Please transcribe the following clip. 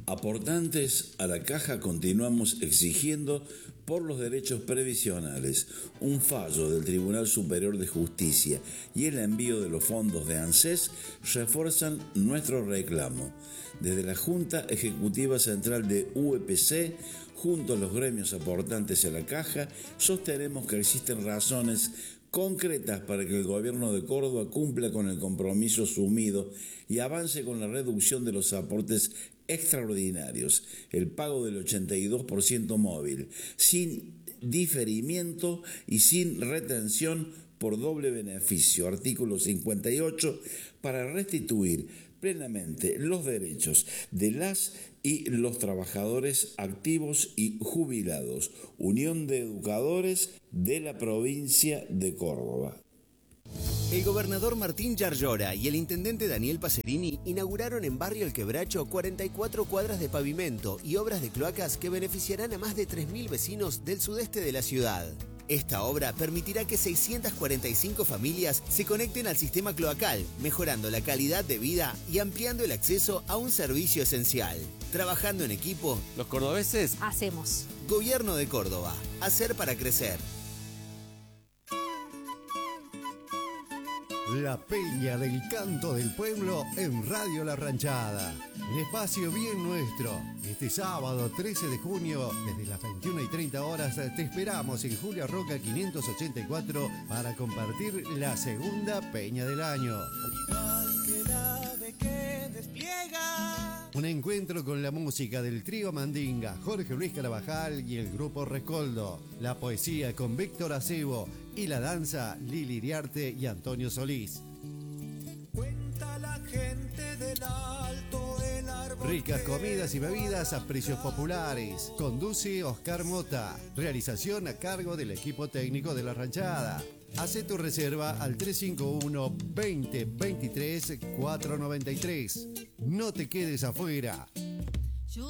Aportantes a la caja continuamos exigiendo por los derechos previsionales. Un fallo del Tribunal Superior de Justicia y el envío de los fondos de ANSES refuerzan nuestro reclamo. Desde la Junta Ejecutiva Central de UEPC, junto a los gremios aportantes a la caja, sostenemos que existen razones concretas para que el gobierno de Córdoba cumpla con el compromiso asumido y avance con la reducción de los aportes extraordinarios, el pago del 82% móvil, sin diferimiento y sin retención por doble beneficio, artículo 58, para restituir plenamente los derechos de las y los trabajadores activos y jubilados. Unión de Educadores de la provincia de Córdoba. El gobernador Martín Yarlora y el intendente Daniel Pacerini inauguraron en Barrio El Quebracho 44 cuadras de pavimento y obras de cloacas que beneficiarán a más de 3.000 vecinos del sudeste de la ciudad. Esta obra permitirá que 645 familias se conecten al sistema cloacal, mejorando la calidad de vida y ampliando el acceso a un servicio esencial. Trabajando en equipo, los cordobeses hacemos. Gobierno de Córdoba. Hacer para crecer. La Peña del Canto del Pueblo en Radio La Ranchada. Un espacio bien nuestro. Este sábado 13 de junio, desde las 21:30 horas, te esperamos en Julia Roca 584 para compartir la segunda Peña del año. Igual que la ave que despliega. Un encuentro con la música del trío Mandinga, Jorge Luis Carabajal y el grupo Rescoldo. La poesía con Víctor Acebo y la danza Lili Iriarte y Antonio Solís. Cuenta la gente del alto el árbol. Ricas comidas y bebidas a precios populares. Conduce Oscar Mota. Realización a cargo del equipo técnico de La Ranchada. Hace tu reserva al 351-2023-493. No te quedes afuera.